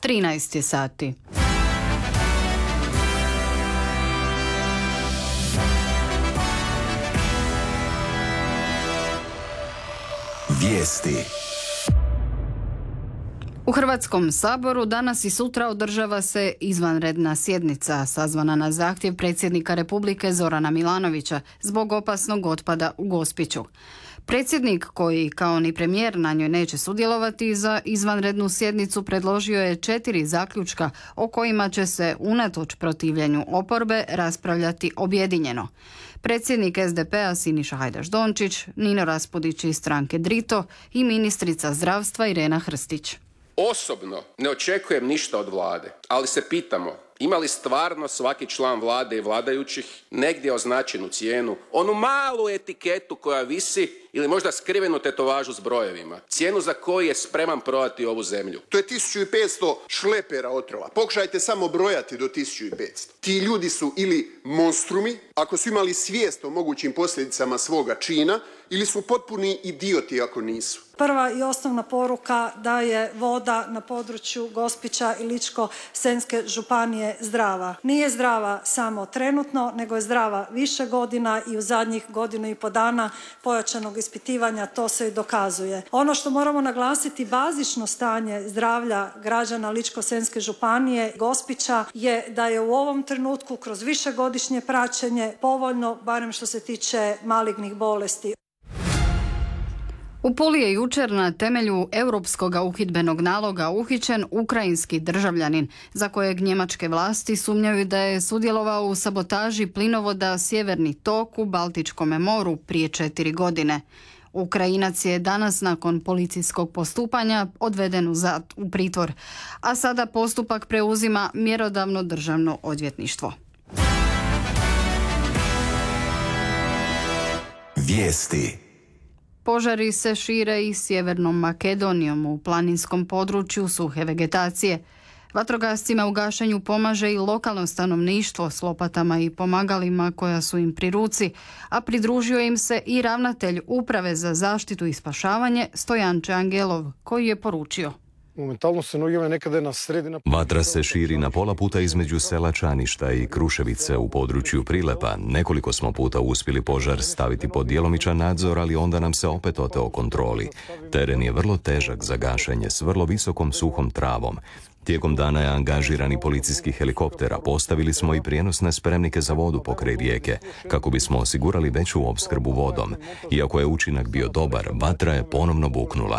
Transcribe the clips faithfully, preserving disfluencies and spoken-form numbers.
trinaest je sati. Vijesti. U Hrvatskom saboru danas i sutra održava se izvanredna sjednica sazvana na zahtjev predsjednika Republike Zorana Milanovića zbog opasnog otpada u Gospiću. Predsjednik, koji kao ni premijer na njoj neće sudjelovati, za izvanrednu sjednicu predložio je četiri zaključka o kojima će se unatoč protivljenju oporbe raspravljati objedinjeno. Predsjednik es de pe a Siniša Hajdaš Dončić, Nino Raspudić iz stranke Drito i ministrica zdravstva Irena Hrstić. Osobno ne očekujem ništa od vlade, ali se pitamo ima li stvarno svaki član vlade i vladajućih negdje označenu cijenu, onu malu etiketu koja visi ili možda skrivenu tetovažu s brojevima, cijenu za koju je spreman prodati ovu zemlju. To je tisuću petsto šlepera otrova. Pokušajte samo brojati do tisuću petsto. Ti ljudi su ili monstrumi, ako su imali svijest o mogućim posljedicama svoga čina, ili su potpuni idioti ako nisu. Prva i osnovna poruka da je voda na području Gospića i Ličko-senjske županije zdrava. Nije zdrava samo trenutno, nego je zdrava više godina i u zadnjih godinu i po dana pojačanog ispitivanja to se i dokazuje. Ono što moramo naglasiti, bazično stanje zdravlja građana Ličko-senjske županije Gospića je da je u ovom trenutku kroz višegodišnje praćenje povoljno, barem što se tiče malignih bolesti. U Puli je jučer na temelju europskog uhidbenog naloga uhićen ukrajinski državljanin za kojeg njemačke vlasti sumnjaju da je sudjelovao u sabotaži plinovoda Sjeverni tok u Baltičkom moru prije četiri godine. Ukrajinac je danas nakon policijskog postupanja odveden u, zat, u pritvor, a sada postupak preuzima mjerodavno državno odvjetništvo. Vijesti. Požari se šire i Sjevernom Makedonijom u planinskom području suhe vegetacije. Vatrogascima u gašenju pomaže i lokalno stanovništvo s lopatama i pomagalima koja su im pri ruci, a pridružio im se i ravnatelj Uprave za zaštitu i spašavanje Stojanče Angelov, koji je poručio. Momentalno se nogime nekada na sredina. Vatra se širi na pola puta između sela Čaništa i Kruševice u području Prilepa. Nekoliko smo puta uspjeli požar staviti pod djelomičan nadzor, ali onda nam se opet oteo kontroli. Teren je vrlo težak za gašenje s vrlo visokom suhom travom. Tijekom dana je angažirani policijski helikoptera, postavili smo i prijenosne spremnike za vodu pokraj rijeke, kako bismo osigurali veću opskrbu vodom. Iako je učinak bio dobar, vatra je ponovno buknula.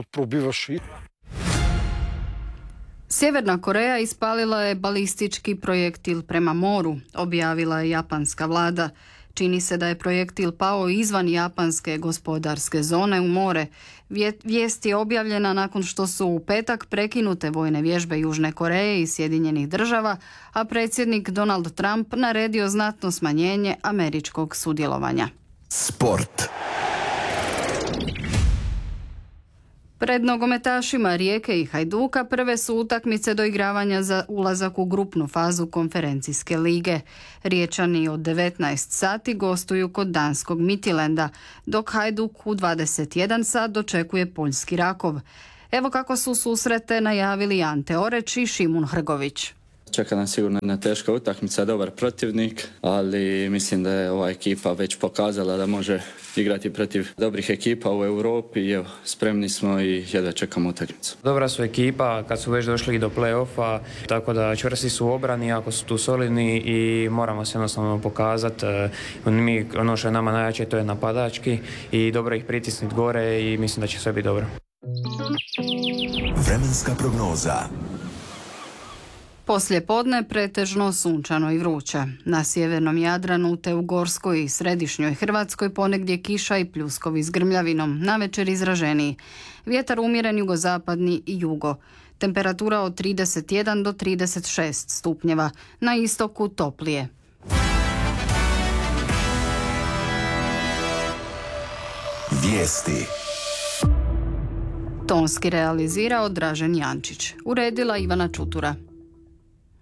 Sjeverna Koreja ispalila je balistički projektil prema moru, objavila je japanska vlada. Čini se da je projektil pao izvan japanske gospodarske zone u more. Vijest je objavljena nakon što su u petak prekinute vojne vježbe Južne Koreje i Sjedinjenih država, a predsjednik Donald Trump naredio znatno smanjenje američkog sudjelovanja. Sport. Pred nogometašima Rijeke i Hajduka prve su utakmice do igravanja za ulazak u grupnu fazu konferencijske lige. Riječani od devetnaest sati gostuju kod danskog Midtjylanda, dok Hajduk u dvadeset jedan sat dočekuje poljski Rakov. Evo kako su susrete najavili Ante Oreć i Šimun Hrgović. Čeka nas sigurno jedna teška utakmica, dobar protivnik, ali mislim da je ova ekipa već pokazala da može igrati protiv dobrih ekipa u Europi i evo, spremni smo i jedva čekamo utakmicu. Dobra su ekipa kad su već došli do play-offa, tako da čvrsti su u obrani, ako su tu solidni i moramo se jednostavno pokazati. Mi, ono što je nama najjače, to je napadački i dobro ih pritisniti gore i mislim da će sve biti dobro. Vremenska prognoza. Poslije podne pretežno sunčano i vruće. Na sjevernom Jadranu te u Gorskoj i središnjoj Hrvatskoj ponegdje kiša i pljuskovi s grmljavinom, navečer izraženiji. Vjetar umjeren jugozapadni i jugo. Temperatura od trideset jedan do trideset šest stupnjeva, na istoku toplije. Vijesti. Tonski realizirao Dražen Jančić. Uredila Ivana Čutura.